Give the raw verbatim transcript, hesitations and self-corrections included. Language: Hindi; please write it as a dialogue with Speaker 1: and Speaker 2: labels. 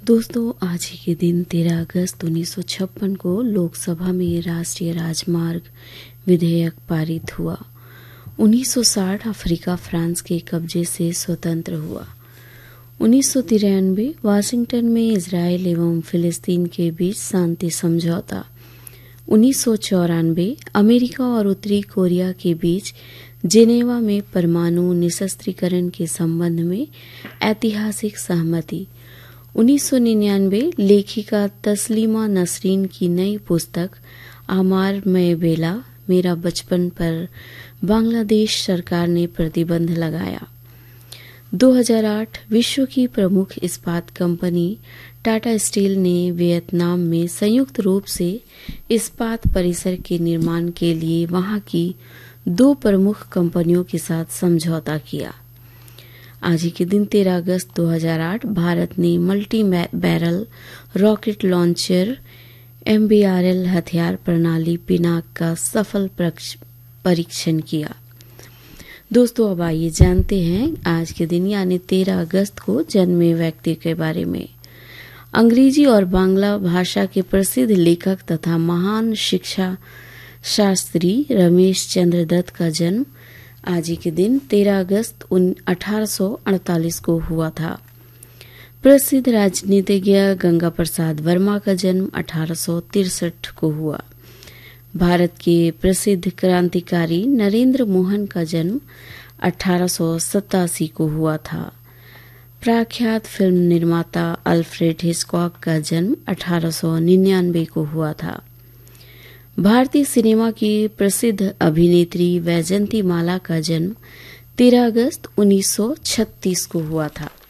Speaker 1: दोस्तों, आज ही के दिन तेरह अगस्त उन्नीस सौ छप्पन को लोकसभा में राष्ट्रीय राजमार्ग विधेयक पारित हुआ। उन्नीस सौ साठ अफ्रीका फ्रांस के कब्जे से स्वतंत्र हुआ। उन्नीस सौ तिरानवे वाशिंगटन में इजराइल एवं फिलिस्तीन के बीच शांति समझौता। उन्नीस सौ चौरानवे अमेरिका और उत्तरी कोरिया के बीच जेनेवा में परमाणु निशस्त्रीकरण के संबंध में ऐतिहासिक सहमति। उन्नीस सौ निन्यानवे लेखिका तस्लीमा नसरीन की नई पुस्तक आमार में बेला मेरा बचपन पर बांग्लादेश सरकार ने प्रतिबंध लगाया। दो हज़ार आठ विश्व की प्रमुख इस्पात कंपनी टाटा स्टील ने वियतनाम में संयुक्त रूप से इस्पात परिसर के निर्माण के लिए वहां की दो प्रमुख कंपनियों के साथ समझौता किया। आज ही के दिन तेरह अगस्त दो हज़ार आठ भारत ने multi barrel rocket launcher M B R L हथियार प्रणाली पिनाक का सफल परीक्षण किया। दोस्तों, अब आइए जानते हैं आज के दिन यानी तेरह अगस्त को जन्मे व्यक्ति के बारे में। अंग्रेजी और बांग्ला भाषा के प्रसिद्ध लेखक तथा महान शिक्षा शास्त्री रमेश चंद्र दत्त का जन्म आज ही के दिन तेरह अगस्त अठारह सौ अड़तालीस को हुआ था। प्रसिद्ध राजनीतिज्ञ गंगा प्रसाद वर्मा का जन्म अठारह सौ तिरसठ को हुआ। भारत के प्रसिद्ध क्रांतिकारी नरेंद्र मोहन का जन्म अठारह सौ सतासी को हुआ था। प्रख्यात फिल्म निर्माता अल्फ्रेड हिचकॉक का जन्म अठारह सौ निन्यानवे को हुआ था। भारतीय सिनेमा की प्रसिद्ध अभिनेत्री वैजंती माला का जन्म तेरह अगस्त उन्नीस सौ छत्तीस को हुआ था।